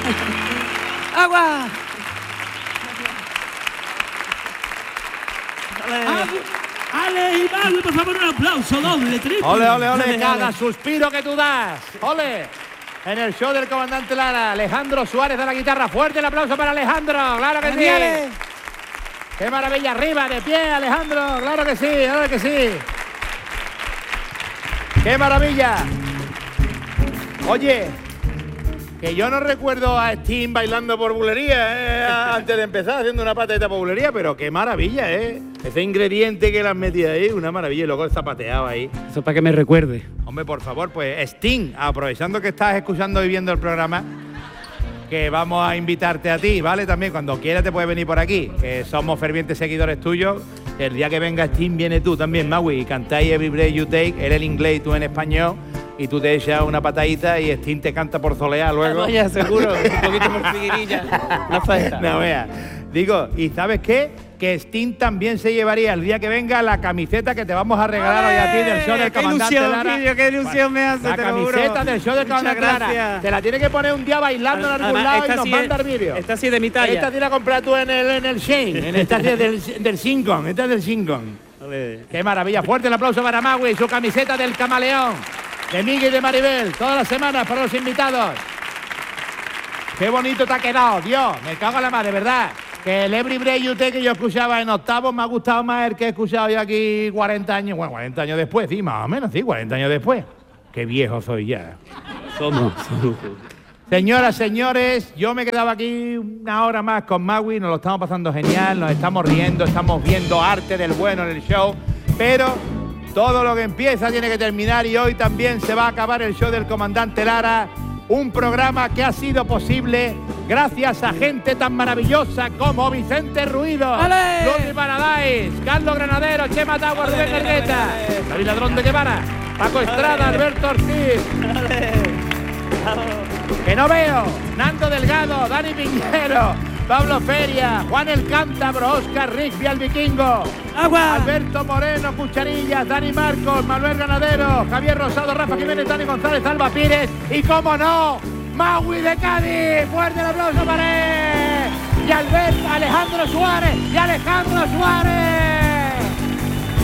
¡Agua! Ale y Magui, por favor, un aplauso doble, triple. Ole, ole, ole, Dale, cada ole. suspiro que tú das. Ole. En el show del comandante Lara, Alejandro Suárez de la guitarra. Fuerte el aplauso para Alejandro, claro que sí. Ale. ¡Qué maravilla! Arriba, de pie, Alejandro, claro que sí, claro que sí. ¡Qué maravilla! Oye, que yo no recuerdo a Sting bailando por bulería, antes de empezar haciendo una patadita por bulería, pero qué maravilla, ese ingrediente que le has metido ahí, una maravilla, y luego el zapateado ahí. Eso es para que me recuerde. Hombre, por favor, pues Sting, aprovechando que estás escuchando y viendo el programa, que vamos a invitarte a ti, ¿vale? También cuando quieras te puedes venir por aquí, que somos fervientes seguidores tuyos. El día que venga Sting viene tú también, Magui, y cantáis Every Breath You Take, él en inglés y tú en español, y tú te echas una patadita y Sting te canta por soleá luego. Vaya, seguro, un poquito por figuirilla. No falta. No veas. Digo, ¿y sabes qué? Que Sting también se llevaría el día que venga la camiseta que te vamos a regalar hoy a ti del show del comandante Lara. Qué ilusión me hace, La te lo juro. camiseta del show del comandante Lara. gracias. Te la tienes que poner un día bailando en algún Además, lado y esta nos sí manda es- el vídeo. Esta sí es de mi talla. Esta tienes que comprar tú en el Shane, en esta sí es del Singón, esta es del Singón. Ole. Qué maravilla, fuerte el aplauso para Magui, su camiseta del camaleón, de Miguel y de Maribel, todas las semanas para los invitados. Qué bonito te ha quedado, Dios, me cago en la madre, ¿verdad? Que el Every Breath You Take que yo escuchaba en octavos me ha gustado más el que he escuchado yo aquí 40 años, bueno, 40 años después, sí, más o menos, sí, 40 años después. Qué viejo soy ya. Somos. Señoras, señores, yo me quedaba aquí una hora más con Magui, nos lo estamos pasando genial, nos estamos riendo, estamos viendo arte del bueno en el show, pero todo lo que empieza tiene que terminar y hoy también se va a acabar el show del comandante Lara, un programa que ha sido posible gracias a gente tan maravillosa como Vicente Ruido, ¡Ale! Luis Paradise, Carlos Granadero, Chema Tauer, Rubén Hergueta, David Ladrón de Guevara, Paco Estrada, Alberto Ortiz. Que no veo, Nando Delgado, Dani Piñero, Pablo Feria, Juan el Cántabro, Oscar Rigby al Vikingo, ¡Agua! Alberto Moreno, Cucharillas, Dani Marcos, Manuel Ganadero, Javier Rosado, Rafa Jiménez, Dani González, Alba Pires y, cómo no, Magui de Cádiz. Fuerte el aplauso para él. Y Alejandro Suárez, y Alejandro Suárez.